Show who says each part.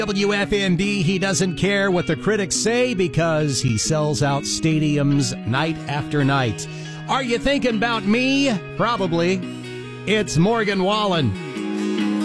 Speaker 1: WFND, he doesn't care what the critics say because he sells out stadiums night after night. Are you thinking about me? Probably. It's Morgan Wallen.